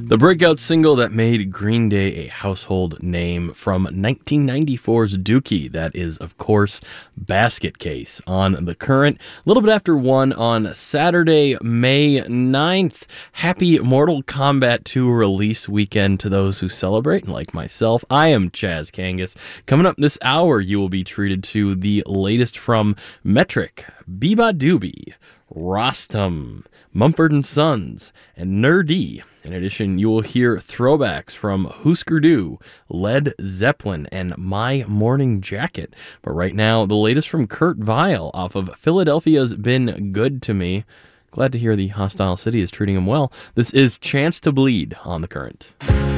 The breakout single that made Green Day a household name from 1994's Dookie. That is, of course, Basket Case on The Current. A little bit after 1 on Saturday, May 9th. Happy Mortal Kombat 2 release weekend to those who celebrate. And like myself, I am Chaz Kangas. Coming up this hour, you will be treated to the latest from Metric, Beabadoobee, Rostam, Mumford & Sons, and Nerdy. In addition, you will hear throwbacks from Husker Du, Led Zeppelin, and My Morning Jacket. But right now, the latest from Kurt Vile off of Philadelphia's Been Good to Me. Glad to hear the hostile city is treating him well. This is Chance to Bleed on The Current.